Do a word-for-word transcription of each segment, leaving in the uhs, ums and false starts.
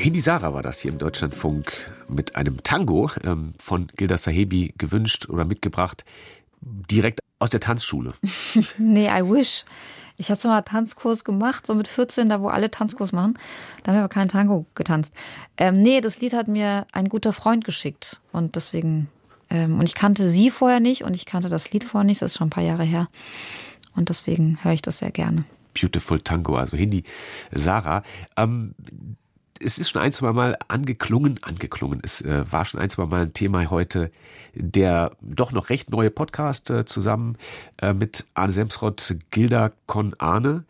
Hindi Sarah war das hier im Deutschlandfunk mit einem Tango ähm, von Gilda Sahebi gewünscht oder mitgebracht, direkt aus der Tanzschule. Nee, I wish. Ich habe so mal einen Tanzkurs gemacht, so mit vierzehn, da wo alle Tanzkurs machen. Da haben wir aber keinen Tango getanzt. Ähm, nee, das Lied hat mir ein guter Freund geschickt. Und deswegen, ähm, und ich kannte sie vorher nicht und ich kannte das Lied vorher nicht. Das ist schon ein paar Jahre her. Und deswegen höre ich das sehr gerne. Beautiful Tango, also Hindi Sarah. Ähm, es ist schon ein, zwei Mal angeklungen, angeklungen. Es äh, war schon ein, zwei Mal ein Thema heute, der doch noch recht neue Podcast äh, zusammen äh, mit Arne Semsrott, Gilda con Arne.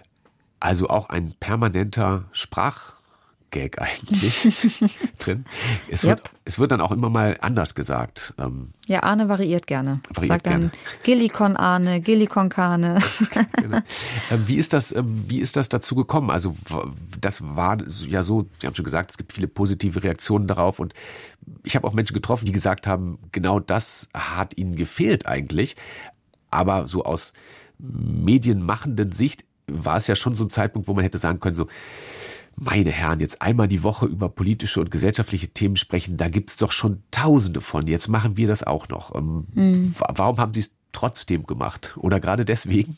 Also auch ein permanenter Sprachgag eigentlich drin. Es wird, yep. es wird dann auch immer mal anders gesagt. Ähm, ja, Arne variiert gerne. Variiert Sagt dann gerne. Gilli con Arne, Gilli con Carne. Genau. Ähm, wie ist das, ähm, wie ist das dazu gekommen? Also das war ja so, Sie haben schon gesagt, es gibt viele positive Reaktionen darauf und ich habe auch Menschen getroffen, die gesagt haben, genau das hat ihnen gefehlt eigentlich. Aber so aus medienmachenden Sicht war es ja schon so ein Zeitpunkt, wo man hätte sagen können, so, meine Herren, jetzt einmal die Woche über politische und gesellschaftliche Themen sprechen, da gibt's doch schon Tausende von. Jetzt machen wir das auch noch. Ähm, mhm. Warum haben Sie es trotzdem gemacht? Oder gerade deswegen?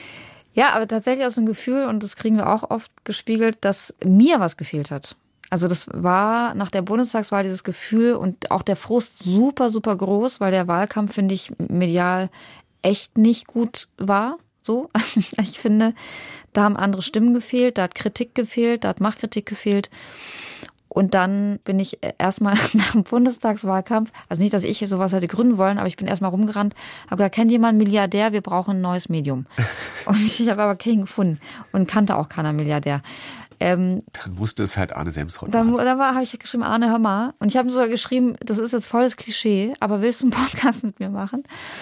Ja, aber tatsächlich aus dem Gefühl, und das kriegen wir auch oft gespiegelt, dass mir was gefehlt hat. Also das war nach der Bundestagswahl dieses Gefühl und auch der Frust super, super groß, weil der Wahlkampf, finde ich, medial echt nicht gut war. So, ich finde, da haben andere Stimmen gefehlt, da hat Kritik gefehlt, da hat Machtkritik gefehlt. Und dann bin ich erstmal nach dem Bundestagswahlkampf, also nicht, dass ich sowas hätte gründen wollen, aber ich bin erstmal rumgerannt, habe gesagt, kennt jemand einen Milliardär? Wir brauchen ein neues Medium. Und ich habe aber keinen gefunden und kannte auch keiner Milliardär. Ähm, dann musste es halt Arne Semsrott dann, machen. Dann habe ich geschrieben, Arne, hör mal. Und ich habe sogar geschrieben, das ist jetzt voll das Klischee, aber willst du einen Podcast mit mir machen?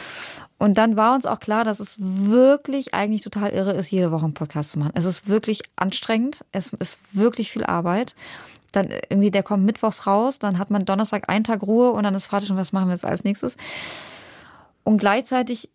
Und dann war uns auch klar, dass es wirklich eigentlich total irre ist, jede Woche einen Podcast zu machen. Es ist wirklich anstrengend, es ist wirklich viel Arbeit. Dann irgendwie, der kommt mittwochs raus, dann hat man Donnerstag einen Tag Ruhe und dann ist Freitag schon, was machen wir jetzt als nächstes? Und gleichzeitig